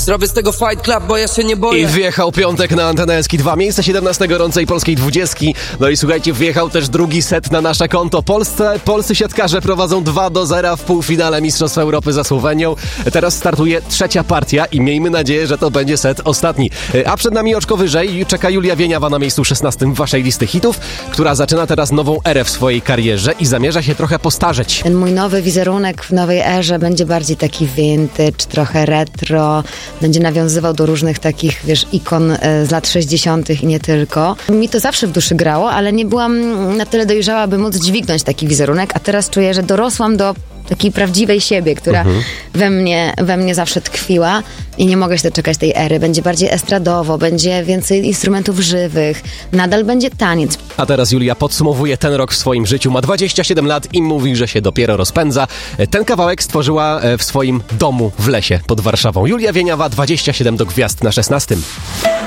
Zrobię z tego Fight Club, bo ja się nie boję. I wjechał piątek na Antenę SK2, miejsce 17 gorącej polskiej 20. No i słuchajcie, wjechał też drugi set na nasze konto. Polscy siatkarze prowadzą 2-0 w półfinale Mistrzostw Europy za Słowenią. Teraz startuje trzecia partia i miejmy nadzieję, że to będzie set ostatni. A przed nami oczko wyżej czeka Julia Wieniawa na miejscu 16 waszej listy hitów, która zaczyna teraz nową erę w swojej karierze i zamierza się trochę postarzeć. Ten mój nowy wizerunek w nowej erze będzie bardziej taki vintage, trochę retro, będzie nawiązywał do różnych takich, wiesz, ikon z lat 60. i nie tylko. Mi to zawsze w duszy grało, ale nie byłam na tyle dojrzała, by móc dźwignąć taki wizerunek, a teraz czuję, że dorosłam do takiej prawdziwej siebie, która we mnie zawsze tkwiła i nie mogę się doczekać tej ery. Będzie bardziej estradowo, będzie więcej instrumentów żywych, nadal będzie taniec. A teraz Julia podsumowuje ten rok w swoim życiu. Ma 27 lat i mówi, że się dopiero rozpędza. Ten kawałek stworzyła w swoim domu w lesie pod Warszawą. Julia Wieniawa, 27 do gwiazd na 16.